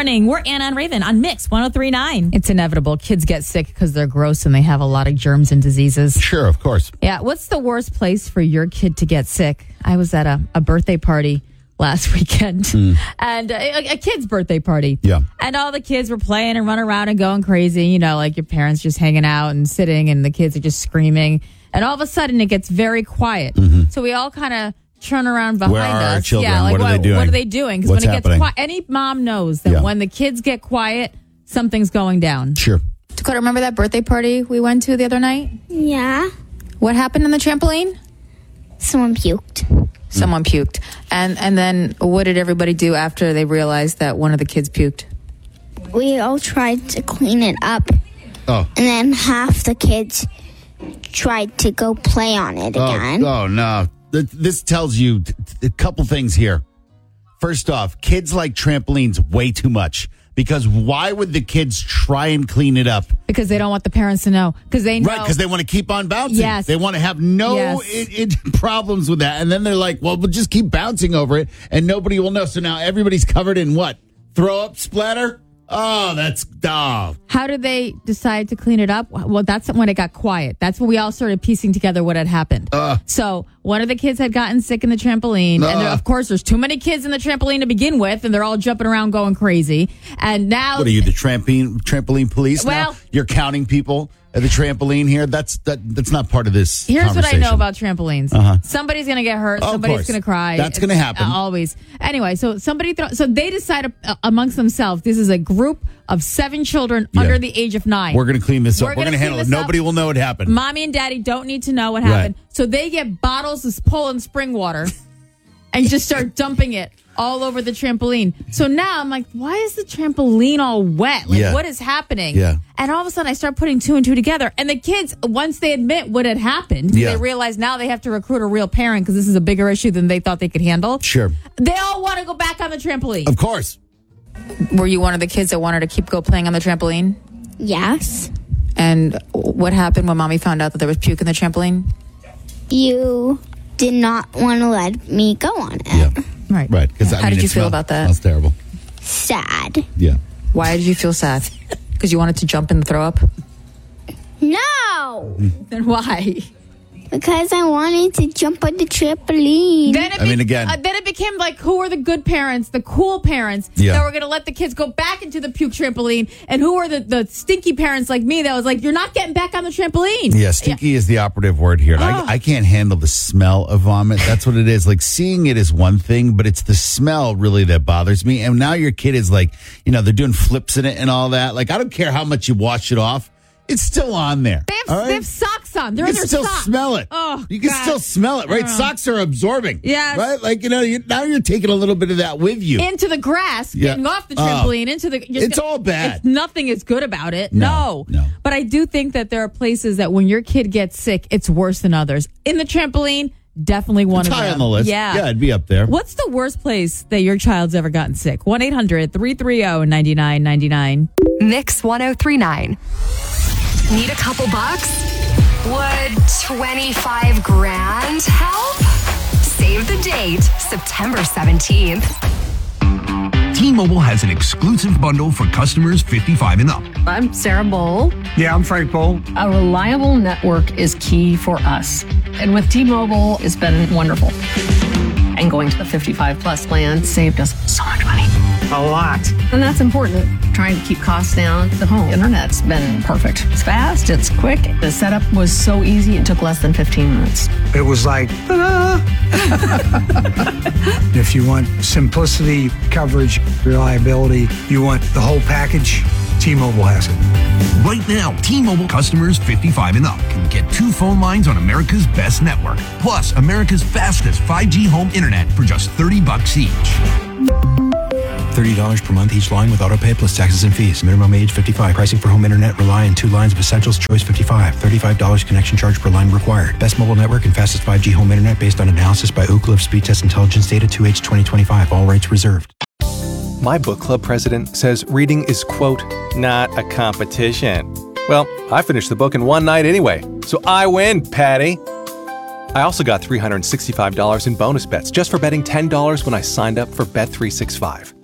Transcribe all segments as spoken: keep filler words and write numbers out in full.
morning. We're Anna and Raven on Mix one oh three point nine. It's inevitable. Kids get sick because they're gross and they have a lot of germs and diseases. Sure, of course. Yeah. What's the worst place for your kid to get sick? I was at a, a birthday party last weekend mm. and uh, a, a kid's birthday party. Yeah. And all the kids were playing and running around and going crazy. You know, like your parents just hanging out and sitting and the kids are just screaming. And all of a sudden it gets very quiet. Mm-hmm. So we all kind of turn around behind Where are us. our children? Yeah, like what are what, they doing? What are they doing? Because when it happening? gets quiet, any mom knows that yeah. when the kids get quiet, something's going down. Sure. Dakota, remember that birthday party we went to the other night? Yeah. What happened on the trampoline? Someone puked. Someone puked. And and then what did everybody do after they realized that one of the kids puked? We all tried to clean it up. Oh. And then half the kids tried to go play on it oh, again. Oh, no. This tells you a couple things here. First off, kids like trampolines way too much. Because why would the kids try and clean it up? Because they don't want the parents to know. Because they know. Right, because they want to keep on bouncing. Yes. They want to have no yes. it, it, problems with that. And then they're like, well, we'll just keep bouncing over it and nobody will know. So now everybody's covered in what? Throw up splatter? Oh, that's oh. How did they decide to clean it up? Well, that's when it got quiet. That's when we all started piecing together what had happened. Uh, so one of the kids had gotten sick in the trampoline. Uh, and there, of course, there's too many kids in the trampoline to begin with, and they're all jumping around going crazy. And now... What are you, the trampoline trampoline police well, now? You're counting people at the trampoline here? That's that. That's not part of this Here's what I know about trampolines. Uh-huh. Somebody's going to get hurt. Oh, Somebody's going to cry. That's going to happen. Uh, always. Anyway, so somebody... Throw, so they decide uh, amongst themselves, this is a group of seven children yeah. under the age of nine. We're going to clean this We're up. We're going to handle it. up. Nobody will know what happened. Mommy and daddy don't need to know what happened. Right. So they get bottles of Poland spring water and just start dumping it all over the trampoline. So now I'm like, why is the trampoline all wet? Like, yeah. what is happening? Yeah. And all of a sudden I start putting two and two together. And the kids, once they admit what had happened, yeah. they realize now they have to recruit a real parent because this is a bigger issue than they thought they could handle. Sure. They all want to go back on the trampoline. Of course. Were you one of the kids that wanted to keep go playing on the trampoline? Yes. And what happened when mommy found out that there was puke in the trampoline? You did not want to let me go on it. Yeah. Right. Right. How I mean, did you feel smell, about that? That's terrible. Sad. Yeah. Why did you feel sad? Because you wanted to jump and throw up? No. Then why? Because I wanted to jump on the trampoline. Then it I mean, again. Uh, then it became like, who are the good parents, the cool parents yeah. that were going to let the kids go back into the puke trampoline? And who are the, the stinky parents like me that was like, you're not getting back on the trampoline? Yeah, stinky yeah. is the operative word here. Oh. I, I can't handle the smell of vomit. That's what it is. Like, seeing it is one thing, but it's the smell really that bothers me. And now your kid is like, you know, they're doing flips in it and all that. Like, I don't care how much you wash it off. It's still on there. They have, right? they have socks on. They're you in can their still socks. smell it. Oh, you can God. still smell it, right? Uh, Socks are absorbing. Yes. Right? Like, you know, you, now you're taking a little bit of that with you. Into the grass, Yeah. getting off the Oh. trampoline, into the... just It's all bad. It's, nothing is good about it. No, No. no. But I do think that there are places that when your kid gets sick, it's worse than others. In the trampoline, definitely one It's of high them. on the list. Yeah. Yeah, it'd be up there. What's the worst place that your child's ever gotten sick? one eight hundred three three zero nine nine nine nine. Mix one oh three point nine. Need a couple bucks? Would twenty-five grand help? Save the date, September seventeenth. T-Mobile has an exclusive bundle for customers fifty-five and up. I'm Sarah Bowl. Yeah, I'm Frank Bowl. A reliable network is key for us. And with T-Mobile, it's been wonderful. And going to the fifty-five plus plan saved us so much money. A lot. And that's important. Trying to keep costs down. The home internet's been perfect. It's fast, it's quick. The setup was so easy, it took less than fifteen minutes. It was like, ta-da! If you want simplicity, coverage, reliability, you want the whole package, T-Mobile has it. Right now, T-Mobile customers fifty-five and up can get two phone lines on America's best network, plus America's fastest five G home internet for just thirty bucks each. thirty dollars per month each line with autopay plus taxes and fees. Minimum age fifty-five. Pricing for home internet rely on two lines of Essentials Choice fifty-five. thirty-five dollars connection charge per line required. Best mobile network and fastest five G home internet based on analysis by Ookla of Speed Test Intelligence Data two H twenty twenty-five. All rights reserved. My book club president says reading is, quote, not a competition. Well, I finished the book in one night anyway, so I win, Patty. I also got three hundred sixty-five dollars in bonus bets just for betting ten dollars when I signed up for Bet three sixty-five.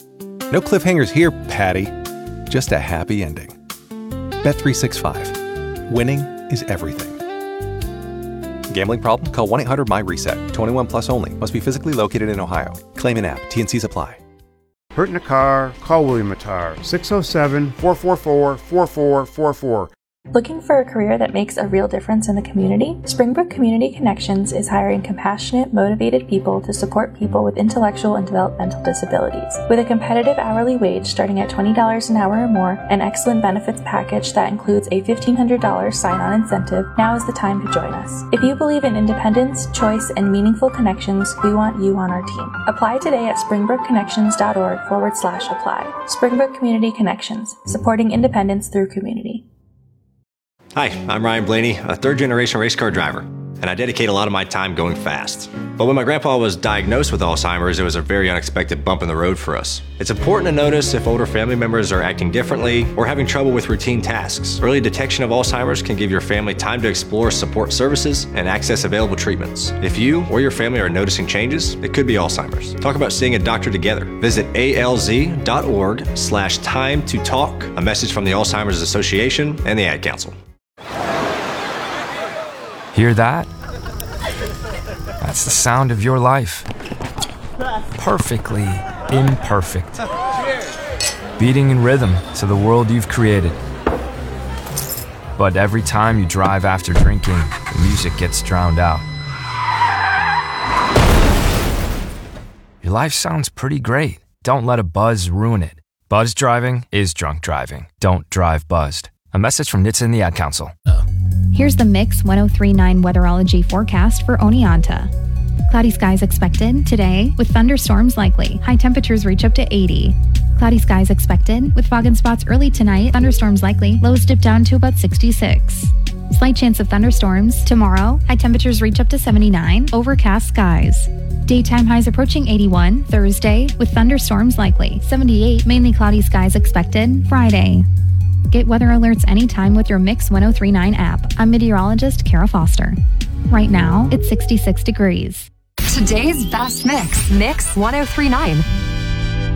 No cliffhangers here, Patty. Just a happy ending. Bet three sixty-five. Winning is everything. Gambling problem? Call one eight hundred my reset. twenty-one plus only. Must be physically located in Ohio. Claim in app. T and Cs apply. Hurt in a car? Call William Matar. six oh seven, four four four, four four four four. Looking for a career that makes a real difference in the community? Springbrook Community Connections is hiring compassionate, motivated people to support people with intellectual and developmental disabilities. With a competitive hourly wage starting at twenty dollars an hour or more, an excellent benefits package that includes a fifteen hundred dollars sign-on incentive, now is the time to join us. If you believe in independence, choice, and meaningful connections, we want you on our team. Apply today at springbrookconnections.org forward slash apply. Springbrook Community Connections, supporting independence through community. Hi, I'm Ryan Blaney, a third-generation race car driver, and I dedicate a lot of my time going fast. But when my grandpa was diagnosed with Alzheimer's, it was a very unexpected bump in the road for us. It's important to notice if older family members are acting differently or having trouble with routine tasks. Early detection of Alzheimer's can give your family time to explore support services and access available treatments. If you or your family are noticing changes, it could be Alzheimer's. Talk about seeing a doctor together. Visit alz.org slash time to talk, a message from the Alzheimer's Association and the Ad Council. Hear that? That's the sound of your life. Perfectly imperfect. Beating in rhythm to the world you've created. But every time you drive after drinking, the music gets drowned out. Your life sounds pretty great. Don't let a buzz ruin it. Buzz driving is drunk driving. Don't drive buzzed. A message from N H T S A and the Ad Council. Here's the Mix one oh three point nine weatherology forecast for Oneonta. Cloudy skies expected today with thunderstorms likely. High temperatures reach up to eighty. Cloudy skies expected with fog and spots early tonight. Thunderstorms likely. Lows dip down to about sixty-six. Slight chance of thunderstorms tomorrow. High temperatures reach up to seventy-nine. Overcast skies. Daytime highs approaching eighty-one. Thursday with thunderstorms likely. seventy-eight. Mainly cloudy skies expected. Friday. Get weather alerts anytime with your Mix one oh three point nine app. I'm meteorologist Kara Foster. Right now, it's sixty-six degrees. Today's best mix, Mix one oh three point nine.